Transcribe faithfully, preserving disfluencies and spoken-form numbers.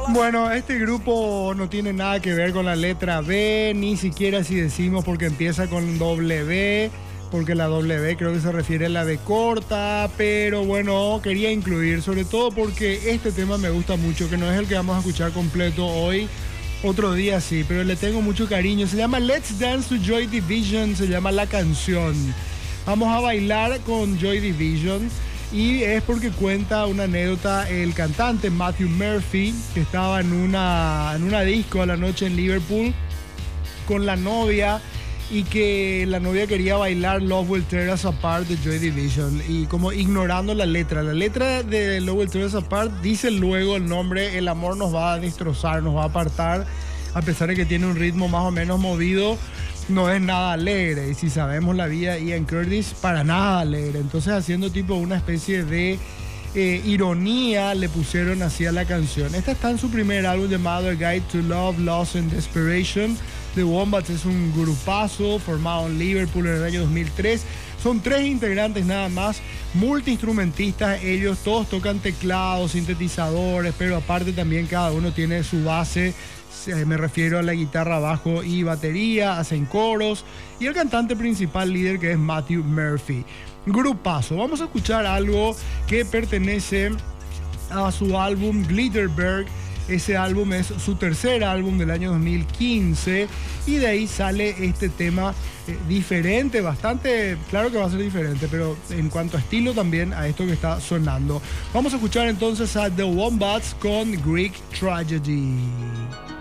Bueno, este grupo no tiene nada que ver con la letra B, ni siquiera si decimos porque empieza con W, porque la W creo que se refiere a la B corta, pero bueno, quería incluir, sobre todo porque este tema me gusta mucho, que no es el que vamos a escuchar completo hoy, otro día sí, pero le tengo mucho cariño. Se llama Let's Dance to Joy Division, se llama la canción. Vamos a bailar con Joy Division. Y es porque cuenta una anécdota el cantante Matthew Murphy, que estaba en una, en una disco a la noche en Liverpool con la novia y que la novia quería bailar Love Will Tear Us Apart de Joy Division y como ignorando la letra. La letra de Love Will Tear Us Apart dice luego el nombre: el amor nos va a destrozar, nos va a apartar, a pesar de que tiene un ritmo más o menos movido. No es nada alegre, y si sabemos la vida de Ian Curtis, para nada alegre. Entonces, haciendo tipo una especie de eh, ironía, le pusieron así a la canción. Esta está en su primer álbum llamado A Guide to Love, Loss and Desperation. The Wombats es un grupazo formado en Liverpool en el año dos mil tres. Son tres integrantes nada más, multiinstrumentistas. Ellos todos tocan teclados, sintetizadores, pero aparte también cada uno tiene su base. Me refiero a la guitarra, bajo y batería, hacen coros. Y el cantante principal líder, que es Matthew Murphy. Grupazo. Vamos a escuchar algo que pertenece a su álbum Glitterberg. Ese álbum es su tercer álbum del año dos mil quince. Y de ahí sale este tema eh, diferente, bastante, claro que va a ser diferente, pero en cuanto a estilo también a esto que está sonando. Vamos a escuchar entonces a The Wombats con Greek Tragedy.